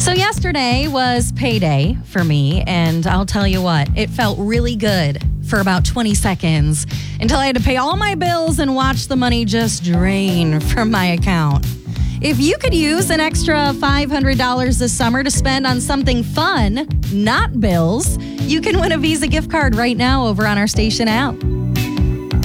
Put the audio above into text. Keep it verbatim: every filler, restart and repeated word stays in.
So yesterday was payday for me, and I'll tell you what, it felt really good for about twenty seconds until I had to pay all my bills and watch the money just drain from my account. If you could use an extra five hundred dollars this summer to spend on something fun, not bills, you can win a Visa gift card right now over on our station app.